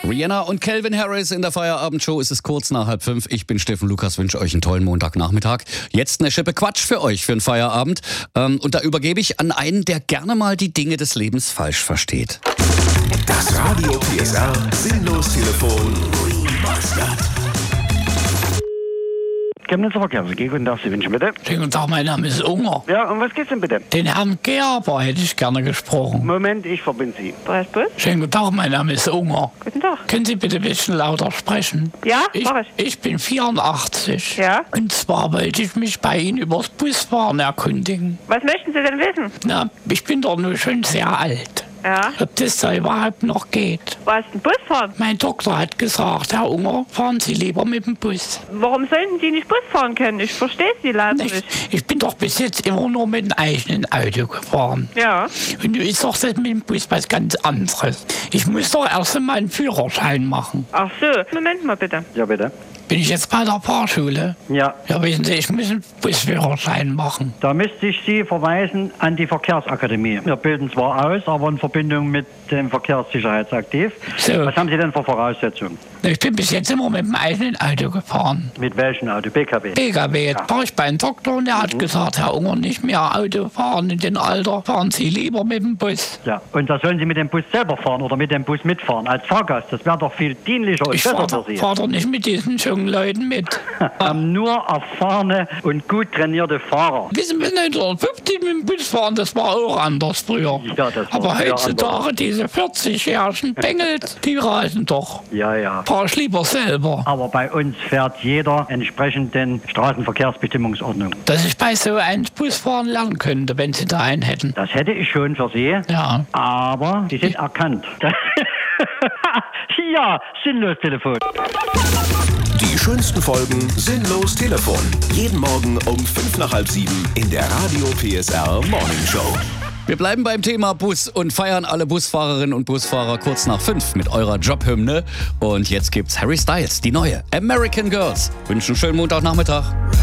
Rihanna und Calvin Harris in der Feierabendshow. Es ist kurz nach 4:30. Ich bin Steffen Lukas, wünsche euch einen tollen Montagnachmittag. Jetzt eine Schippe Quatsch für euch für den Feierabend. Und da übergebe ich an einen, der gerne mal die Dinge des Lebens falsch versteht. Das Radio PSR Sinnlos-Telefon. Chemnitzer Verkehrs-AG, guten Tag, Sie wünschen bitte. Schönen guten Tag, mein Name ist Unger. Ja, um was geht's denn bitte? Den Herrn Gerber hätte ich gerne gesprochen. Moment, ich verbinde Sie. Bus? Schönen guten Tag, mein Name ist Unger. Guten Tag. Können Sie bitte ein bisschen lauter sprechen? Ja, mach ich. Ich bin 84. Ja? Und zwar wollte ich mich bei Ihnen übers Busfahren erkundigen. Was möchten Sie denn wissen? Na, ich bin doch nur schon sehr alt. Ja? Ob das da überhaupt noch geht? Was, ein Bus fahren? Mein Doktor hat gesagt, Herr Unger, fahren Sie lieber mit dem Bus. Warum sollten Sie nicht Bus fahren können? Ich verstehe Sie leider nicht. Ich bin doch bis jetzt immer nur mit dem eigenen Auto gefahren. Ja? Und nun ist doch das mit dem Bus was ganz anderes. Ich muss doch erst einmal einen Führerschein machen. Ach so, Moment mal bitte. Ja, bitte. Bin ich jetzt bei der Fahrschule? Ja, Ja, wissen Sie, ich muss einen Busführerschein machen. da müsste ich Sie verweisen an die Verkehrsakademie. Wir bilden zwar aus, aber in Verbindung mit dem Verkehrssicherheitsaktiv. So. Was haben Sie denn für Voraussetzungen? Ich bin bis jetzt immer mit dem eigenen Auto gefahren. Mit welchem Auto? PKW? PKW, jetzt war ich beim Doktor und er hat gesagt, Herr Unger, nicht mehr Auto fahren in den Alter, fahren Sie lieber mit dem Bus. Ja, und da sollen Sie mit dem Bus selber fahren oder mit dem Bus mitfahren als Fahrgast. Das wäre doch viel dienlicher und Ich besser fahre für Sie. fahr doch nicht mit diesen jungen Leuten mit. Haben nur erfahrene und gut trainierte Fahrer. Wissen wir, 1950 mit dem Bus fahren, das war auch anders früher. Ja, das war Aber früher heutzutage, diese 40-jährigen Bengels, die reisen doch. Ja, ja. Fahr ich lieber selber. Aber bei uns fährt jeder entsprechend den Straßenverkehrsbestimmungsordnung. Dass ich bei so einem Bus fahren lernen könnte, wenn Sie da einen hätten. Das hätte ich schon für Sie, Ja. aber Sie sind erkannt. Ja, Sinnlos-Telefon. Die schönsten Folgen Sinnlos-Telefon. Jeden Morgen um 6:55 in der Radio PSR Morning Show. Wir bleiben beim Thema Bus und feiern alle Busfahrerinnen und Busfahrer kurz nach 5 mit eurer Jobhymne. Und jetzt gibt's Harry Styles, die neue American Girls. Wünschen einen schönen Montagnachmittag.